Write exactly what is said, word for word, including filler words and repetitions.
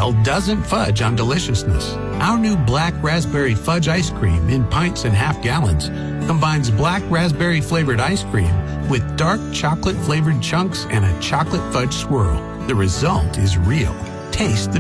Well doesn't fudge on deliciousness. Our new black raspberry fudge ice cream in pints and half gallons combines black raspberry flavored ice cream with dark chocolate flavored chunks and a chocolate fudge swirl. The result is real. Taste the